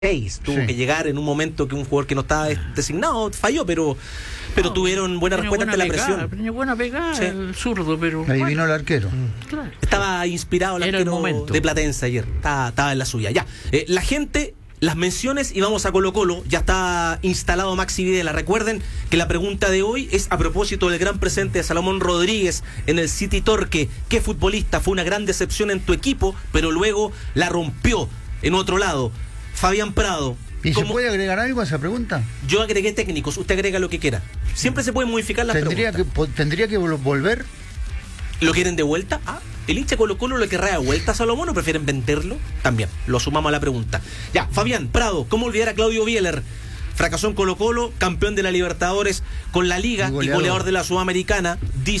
tuvo que llegar en un momento que un jugador que no estaba designado falló, pero tuvieron buena respuesta ante la presión. Tenía buena pegada, sí. El zurdo, pero adivinó el arquero. Claro. Estaba inspirado el arquero de Platense ayer, estaba en la suya. Ya, la gente, las menciones y vamos a Colo-Colo. Ya está instalado Maxi Videla. Recuerden que la pregunta de hoy es a propósito del gran presente de Salomón Rodríguez en el City Torque. ¿Qué futbolista fue una gran decepción en tu equipo, pero luego la rompió en otro lado? Fabián Prado. ¿Y se puede agregar algo a esa pregunta? Yo agregué técnicos, usted agrega lo que quiera. Siempre se pueden modificar las preguntas. ¿Tendría que volver? ¿Lo quieren de vuelta? ¿El hincha Colo-Colo lo querrá de vuelta a Salomón o prefieren venderlo? También, lo sumamos a la pregunta. Ya, Fabián Prado, ¿cómo olvidar a Claudio Bieler? Fracasó en Colo-Colo, campeón de la Libertadores con la Liga y goleador de la Sudamericana,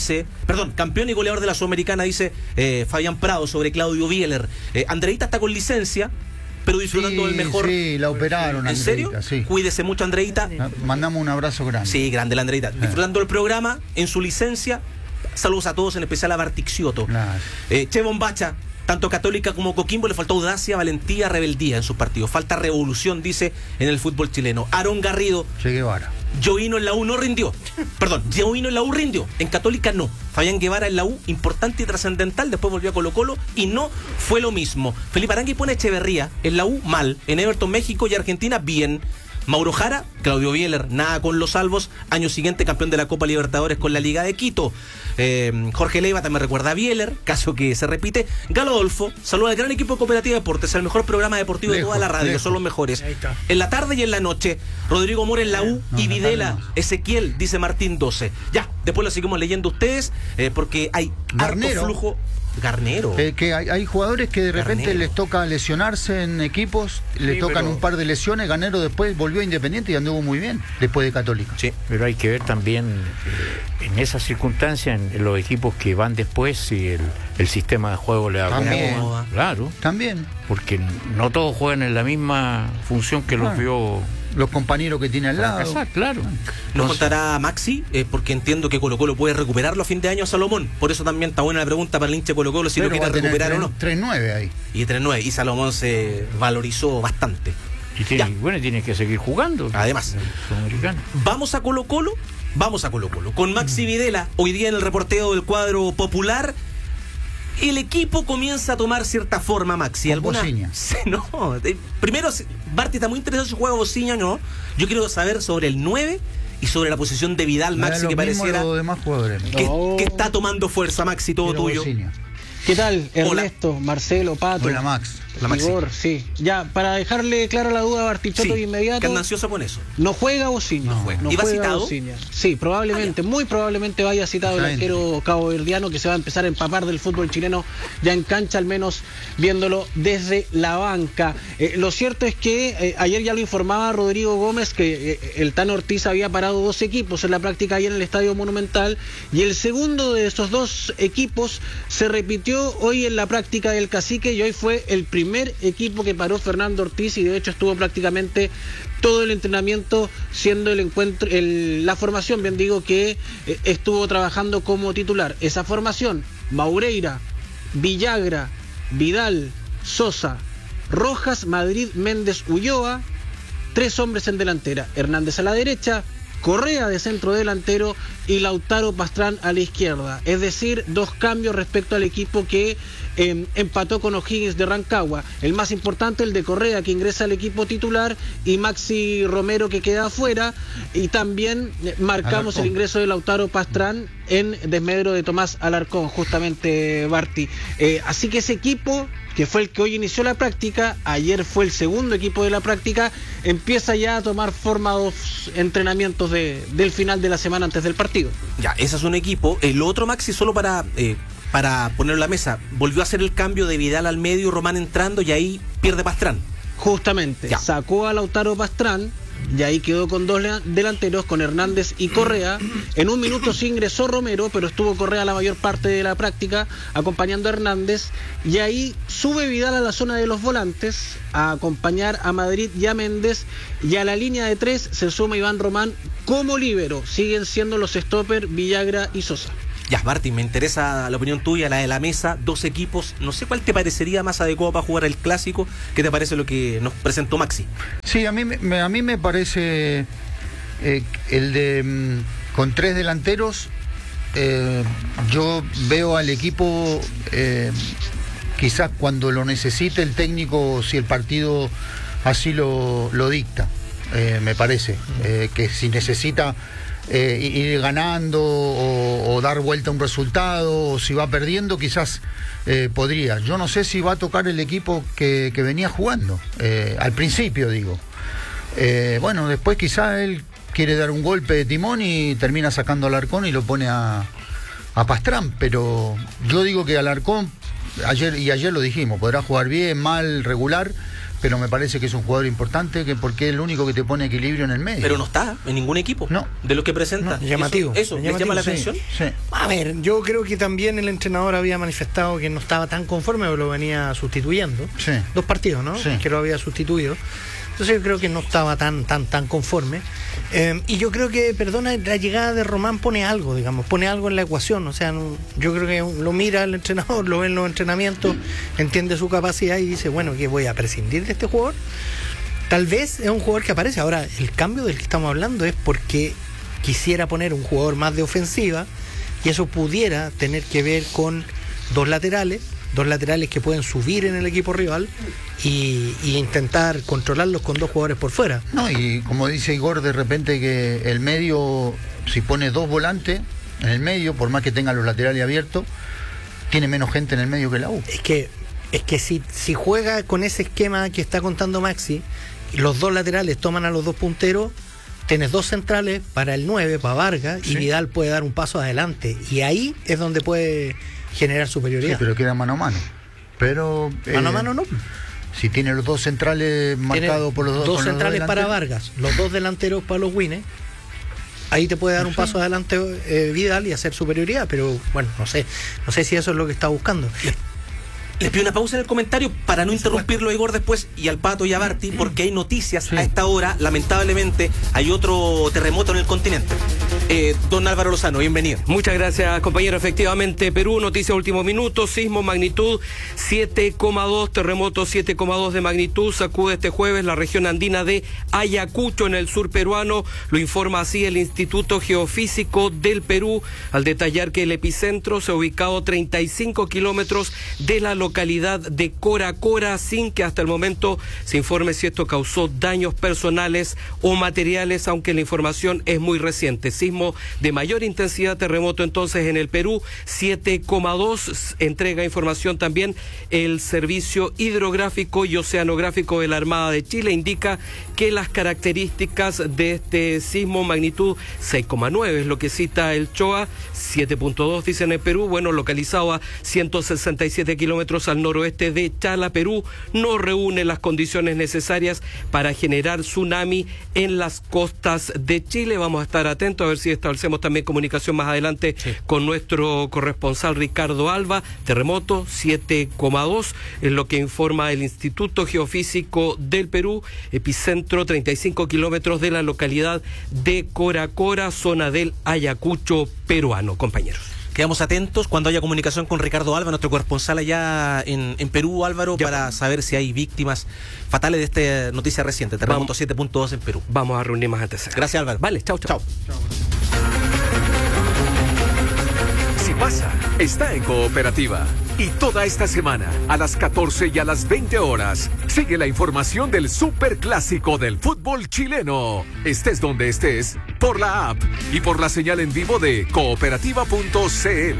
campeón y goleador de la Sudamericana, dice Fabián Prado sobre Claudio Bieler. Andreita está con licencia, pero disfrutando del mejor. Sí, la operaron. ¿En serio? Sí. Cuídese mucho, Andreita. Mandamos un abrazo grande. Sí, grande la Andreita. Disfrutando el programa en su licencia. Saludos a todos, en especial a Bartic Cioto. Che Bombacha, tanto Católica como Coquimbo le faltó audacia, valentía, rebeldía en sus partidos. Falta revolución, dice, en el fútbol chileno. Aarón Garrido. Che Guevara. Joino en la U no rindió. Joino en la U rindió. En Católica no. Fabián Guevara en la U, importante y trascendental. Después volvió a Colo-Colo y no fue lo mismo. Felipe Arangui pone Echeverría en la U mal. En Everton, México y Argentina, bien. Mauro Jara, Claudio Bieler, nada con los salvos. Año siguiente, campeón de la Copa Libertadores con la Liga de Quito. Jorge Leiva también recuerda a Bieler, caso que se repite. Galo Adolfo, saluda al gran equipo de Cooperativa Deportes, el mejor programa deportivo de toda la radio, son los mejores. En la tarde y en la noche, Rodrigo Mora en la U y Videla, Ezequiel, dice Martín 12. Ya, después lo seguimos leyendo ustedes, porque hay harto flujo. Garnero. Que hay jugadores que de repente les toca lesionarse en equipos, le tocan un par de lesiones. Garnero después volvió a Independiente y anduvo muy bien después de Católica. Sí, pero hay que ver también en esas circunstancias, en los equipos que van después, si el sistema de juego le acomoda. Claro. También. Porque no todos juegan en la misma función que los vio los compañeros que tiene al lado. Claro. Nos contará Maxi, porque entiendo que Colo-Colo puede recuperarlo a fin de año a Salomón. Por eso también está buena la pregunta para el hincha Colo-Colo, si lo quiere recuperar o no. 3-9 ahí. Y 3-9. Y Salomón se valorizó bastante. Y tiene que seguir jugando. Además. Vamos a Colo-Colo. Con Maxi Videla, hoy día en el reporteo del cuadro popular. El equipo comienza a tomar cierta forma, Maxi. Bociña. No, primero, Barty está muy interesado si juega Bociña o no. Yo quiero saber sobre el 9 y sobre la posición de Vidal, Maxi, que pareciera los demás jugadores. Que está tomando fuerza, Maxi, todo tuyo. Bociña. ¿Qué tal, Ernesto, Marcelo, Pato? Hola, Max. Igor, sí. Ya, para dejarle clara la duda a Bartichotto de inmediato. Que anda ansioso con eso. No juega Bociña. ¿Y va citado? Bociña. Sí, probablemente, muy probablemente vaya citado el arquero caboverdiano, que se va a empezar a empapar del fútbol chileno ya en cancha, al menos viéndolo desde la banca. Lo cierto es que ayer ya lo informaba Rodrigo Gómez, que el Tano Ortiz había parado 2 equipos en la práctica ayer en el Estadio Monumental, y el segundo de esos 2 equipos se repitió hoy en la práctica del Cacique, y hoy fue el primer equipo que paró Fernando Ortiz, y de hecho estuvo prácticamente todo el entrenamiento siendo el encuentro, la formación, bien digo, que estuvo trabajando como titular. Esa formación: Maureira, Villagra, Vidal, Sosa, Rojas, Madrid, Méndez, Ulloa, 3 hombres en delantera: Hernández a la derecha, Correa de centro delantero y Lautaro Pastrán a la izquierda. Es decir, 2 cambios respecto al equipo que empató con O'Higgins de Rancagua. El más importante, el de Correa, que ingresa al equipo titular, y Maxi Romero, que queda afuera. Y también marcamos el ingreso de Lautaro Pastrán en desmedro de Tomás Alarcón, justamente, Barty. Así que ese equipo, que fue el que hoy inició la práctica, ayer fue el segundo equipo de la práctica, empieza ya a tomar forma 2 entrenamientos del final de la semana antes del partido. Ya, ese es un equipo. El otro, Maxi, solo para ponerlo en la mesa, volvió a hacer el cambio de Vidal al medio, Román entrando, y ahí pierde Pastrán. Justamente, sacó a Lautaro Pastrán, y ahí quedó con 2 delanteros, con Hernández y Correa. En un minuto sí ingresó Romero, pero estuvo Correa la mayor parte de la práctica acompañando a Hernández, y ahí sube Vidal a la zona de los volantes a acompañar a Madrid y a Méndez, y a la línea de 3 se suma Iván Román como líbero. Siguen siendo los stopper Villagra y Sosa. Ya, Martín, me interesa la opinión tuya, la de la mesa, 2 equipos, no sé cuál te parecería más adecuado para jugar el clásico. ¿Qué te parece lo que nos presentó Maxi? Sí, a mí me parece el de con 3 delanteros. Yo veo al equipo quizás cuando lo necesite el técnico, si el partido así lo dicta, me parece que si necesita ir ganando o dar vuelta a un resultado, o si va perdiendo quizás podría. Yo no sé si va a tocar el equipo que venía jugando al principio, digo. Bueno, después quizás él quiere dar un golpe de timón y termina sacando a Alarcón y lo pone a Pastrán, pero yo digo que Alarcón, ayer lo dijimos, podrá jugar bien, mal, regular, pero me parece que es un jugador importante, porque es el único que te pone equilibrio en el medio. Pero no está en ningún equipo. No. De lo que presenta. No, llamativo. ¿Eso les llama la atención? Sí. A ver, yo creo que también el entrenador había manifestado que no estaba tan conforme, o lo venía sustituyendo. Sí. 2 partidos, ¿no? Sí. Que lo había sustituido. Entonces yo creo que no estaba tan conforme. Y yo creo que, perdona, la llegada de Román pone algo en la ecuación. O sea, yo creo que lo mira el entrenador, lo ve en los entrenamientos, entiende su capacidad y dice, bueno, que voy a prescindir de este jugador. Tal vez es un jugador que aparece. Ahora, el cambio del que estamos hablando es porque quisiera poner un jugador más de ofensiva, y eso pudiera tener que ver con 2 laterales que pueden subir en el equipo rival y intentar controlarlos con 2 jugadores por fuera. No, y como dice Igor, de repente que el medio, si pone 2 volantes en el medio, por más que tenga los laterales abiertos, tiene menos gente en el medio que la U. Es que si juega con ese esquema que está contando Maxi, los 2 laterales toman a los 2 punteros, tienes 2 centrales para el 9, para Vargas, sí. Y Vidal puede dar un paso adelante, y ahí es donde puede generar superioridad. Sí, pero queda mano a mano. Pero mano a mano no. Si tiene los 2 centrales marcados por los 2. 2 centrales para Vargas, los 2 delanteros para los Wines, ahí te puede dar un paso adelante Vidal y hacer superioridad, pero bueno, no sé si eso es lo que está buscando. Les pido una pausa en el comentario para no interrumpirlo a Igor después y al Pato y a Barty, porque hay noticias a esta hora. Lamentablemente hay otro terremoto en el continente. Don Álvaro Lozano, bienvenido. Muchas gracias, compañero. Efectivamente, Perú, noticia último minuto, sismo magnitud 7,2, terremoto 7,2 de magnitud, sacude este jueves la región andina de Ayacucho en el sur peruano. Lo informa así el Instituto Geofísico del Perú, al detallar que el epicentro se ha ubicado a 35 kilómetros de la localidad de Coracora, sin que hasta el momento se informe si esto causó daños personales o materiales, aunque la información es muy reciente. Sismo de mayor intensidad, terremoto entonces en el Perú, 7,2, entrega información también el Servicio Hidrográfico y Oceanográfico de la Armada de Chile, indica que las características de este sismo magnitud 6,9 es lo que cita el CHOA, 7,2 dicen en el Perú, bueno, localizado a 167 kilómetros al noroeste de Chala, Perú, no reúne las condiciones necesarias para generar tsunami en las costas de Chile. Vamos a estar atentos a ver si establecemos también comunicación más adelante con nuestro corresponsal Ricardo Alba. Terremoto 7,2 es lo que informa el Instituto Geofísico del Perú, epicentro 35 kilómetros de la localidad de Coracora, zona del Ayacucho peruano, compañeros. Quedamos atentos cuando haya comunicación con Ricardo Alba, nuestro corresponsal allá en Perú, Álvaro, para saber si hay víctimas fatales de esta noticia reciente, terremoto 7.2 en Perú. Vamos a reunir más antes. Gracias, Álvaro. Vale, chao. Si pasa, está en Cooperativa. Y toda esta semana, a las 14 y a las 20 horas, sigue la información del superclásico del fútbol chileno. Estés donde estés, por la app y por la señal en vivo de cooperativa.cl.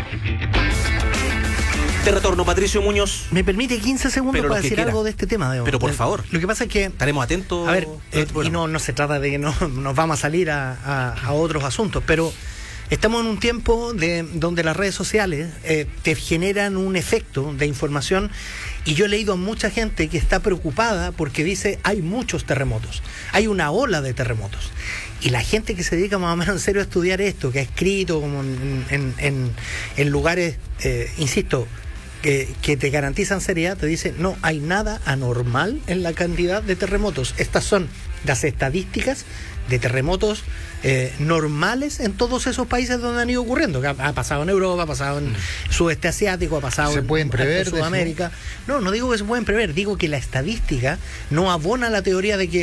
De retorno, Patricio Muñoz. ¿Me permite 15 segundos para decir algo de este tema? Pero por favor. Lo que pasa es que estaremos atentos. A ver, y no se trata de que nos vamos a salir a otros asuntos, pero estamos en un tiempo donde las redes sociales te generan un efecto de información, y yo he leído a mucha gente que está preocupada porque dice hay muchos terremotos, hay una ola de terremotos, y la gente que se dedica más o menos en serio a estudiar esto, que ha escrito como en lugares, insisto, que te garantizan seriedad, te dicen no hay nada anormal en la cantidad de terremotos. Estas son las estadísticas de terremotos normales en todos esos países donde han ido ocurriendo, que ha pasado en Europa, ha pasado en sudeste asiático, ha pasado en Sudamérica. No digo que se pueden prever, digo que la estadística no abona la teoría de que